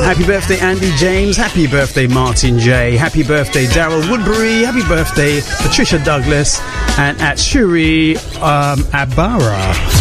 Happy birthday, Andy James. Happy birthday, Martin J. Happy birthday, Daryl Woodbury. Happy birthday, Patricia Douglas. And at Shuri Abara.